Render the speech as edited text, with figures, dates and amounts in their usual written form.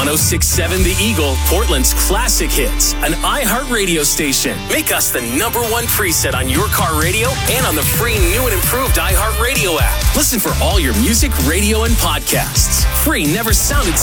106.7 The Eagle, Portland's classic hits. An iHeartRadio station. Make us the number one preset on your car radio and on the free new and improved iHeartRadio app. Listen for all your music, radio, and podcasts. Free never sounded so